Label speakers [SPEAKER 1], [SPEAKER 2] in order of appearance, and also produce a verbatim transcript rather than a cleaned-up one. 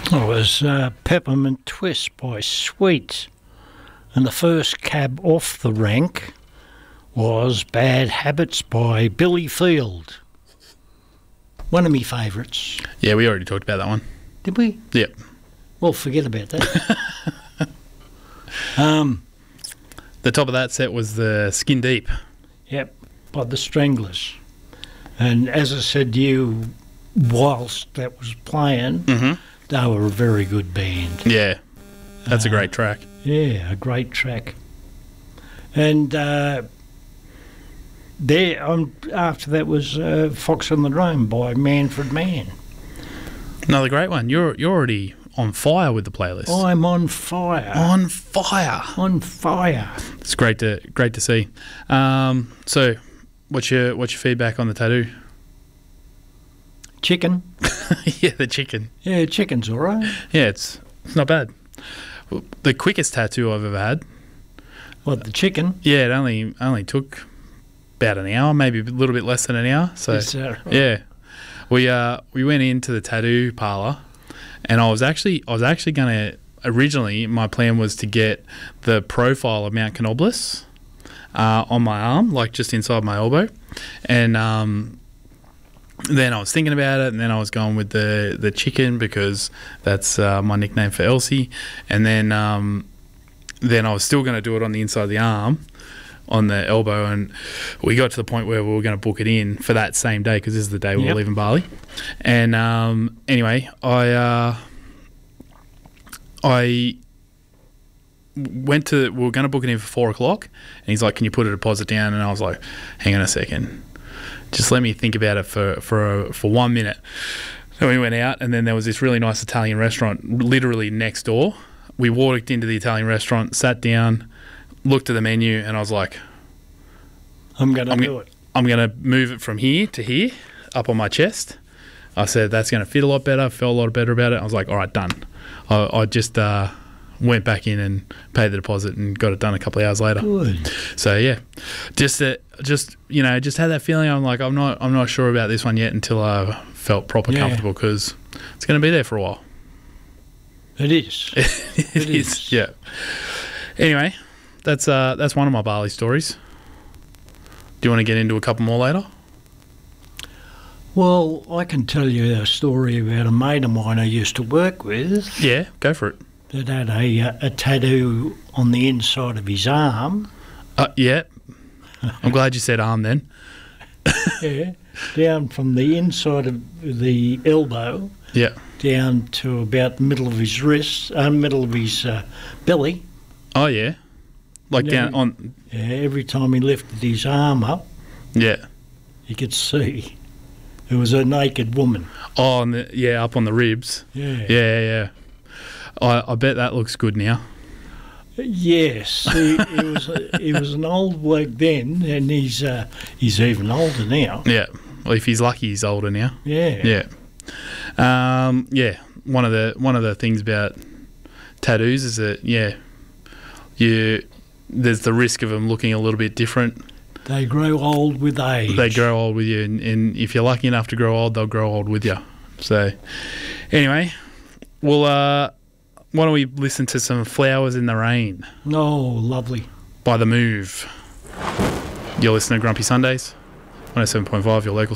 [SPEAKER 1] It was uh, Peppermint Twist by Sweet. And the first cab off the rank was Bad Habits by Billy Field. One of me favourites.
[SPEAKER 2] Yeah, we already talked about that one.
[SPEAKER 1] Did we?
[SPEAKER 2] Yep.
[SPEAKER 1] Well, forget about that. um,
[SPEAKER 2] the top of that set was the Skin Deep.
[SPEAKER 1] Yep, by the Stranglers. And as I said to you, whilst that was playing,
[SPEAKER 2] mm-hmm.
[SPEAKER 1] they were a very good band.
[SPEAKER 2] Yeah, that's uh, a great track.
[SPEAKER 1] Yeah, a great track. And uh, there, um, after that was uh, Fox on the Rome by Manfred Mann.
[SPEAKER 2] Another great one. You're you're already on fire with the playlist.
[SPEAKER 1] I'm on fire.
[SPEAKER 2] On fire.
[SPEAKER 1] On fire.
[SPEAKER 2] It's great to great to see. Um, so, what's your what's your feedback on the tattoo?
[SPEAKER 1] Chicken.
[SPEAKER 2] Yeah, the chicken.
[SPEAKER 1] Yeah, chicken's all right.
[SPEAKER 2] Yeah, it's it's not bad. The quickest tattoo I've ever had.
[SPEAKER 1] What, the chicken?
[SPEAKER 2] Yeah, it only only took about an hour, maybe a little bit less than an hour. So
[SPEAKER 1] Is that right?
[SPEAKER 2] yeah, we uh we went into the tattoo parlour, and I was actually I was actually gonna originally my plan was to get the profile of Mount Canobolas uh, on my arm, like just inside my elbow, and um. Then I was thinking about it, and then I was going with the, the chicken because that's uh, my nickname for Elsie. And then um, then I was still going to do it on the inside of the arm, on the elbow, and we got to the point where we were going to book it in for that same day because this is the day we
[SPEAKER 1] yep.
[SPEAKER 2] were leaving Bali. And um, anyway, I uh, I went to we were going to book it in for four o'clock, and he's like, "Can you put a deposit down?" And I was like, "Hang on a second. Just let me think about it for for for one minute." Then we went out, and then there was this really nice Italian restaurant literally next door. We walked into the Italian restaurant, sat down, looked at the menu, and I was like,
[SPEAKER 1] I'm going to do
[SPEAKER 2] g-
[SPEAKER 1] it.
[SPEAKER 2] I'm going to move it from here to here, up on my chest. I said, that's going to fit a lot better. Felt a lot better about it. I was like, all right, done. I, I just uh, went back in and paid the deposit and got it done a couple of hours later.
[SPEAKER 1] Good.
[SPEAKER 2] So, yeah, just uh, just you know, just had that feeling. I'm like, I'm not, I'm not sure about this one yet until I felt proper
[SPEAKER 1] Yeah.
[SPEAKER 2] comfortable because it's going to be there for a while.
[SPEAKER 1] It is.
[SPEAKER 2] it,
[SPEAKER 1] It
[SPEAKER 2] is.
[SPEAKER 1] is.
[SPEAKER 2] Yeah. Anyway, that's uh, that's one of my Bali stories. Do you want to get into a couple more later?
[SPEAKER 1] Well, I can tell you a story about a mate of mine I used to work with
[SPEAKER 2] Yeah, go for it.
[SPEAKER 1] that had a, uh, a tattoo on the inside of his arm.
[SPEAKER 2] Uh, yeah. I'm glad you said arm then.
[SPEAKER 1] Yeah. Down from the inside of the elbow
[SPEAKER 2] Yeah.
[SPEAKER 1] down to about the middle of his wrist, uh, middle of his uh, belly.
[SPEAKER 2] Oh, yeah. Like
[SPEAKER 1] Yeah.
[SPEAKER 2] down on...
[SPEAKER 1] Yeah, every time he lifted his arm up,
[SPEAKER 2] Yeah.
[SPEAKER 1] you could see it was a naked woman.
[SPEAKER 2] Oh, on the, yeah, up on the ribs.
[SPEAKER 1] Yeah.
[SPEAKER 2] Yeah, yeah. I, I bet that looks good now.
[SPEAKER 1] Yes, he, he was a, he was an old bloke then, and he's uh, he's even older now.
[SPEAKER 2] Yeah. Well, if he's lucky, he's older now.
[SPEAKER 1] Yeah.
[SPEAKER 2] Yeah. Um, yeah. One of the one of the things about tattoos is that yeah, you there's the risk of them looking a little bit different.
[SPEAKER 1] They grow old with age.
[SPEAKER 2] They grow old with you, and, and if you're lucky enough to grow old, they'll grow old with you. So, anyway, well, uh, why don't we listen to some Flowers in the Rain
[SPEAKER 1] Oh, lovely.
[SPEAKER 2] by The Move. You're listening to Grumpy Sundays, one oh seven point five, your local